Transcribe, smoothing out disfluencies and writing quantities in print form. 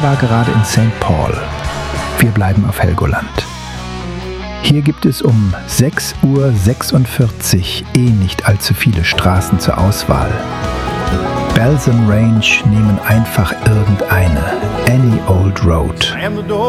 war gerade in St. Paul. Wir bleiben auf Helgoland. Hier gibt es um 6:46 Uhr nicht allzu viele Straßen zur Auswahl. Balsam Range nehmen einfach irgendeine, any old road.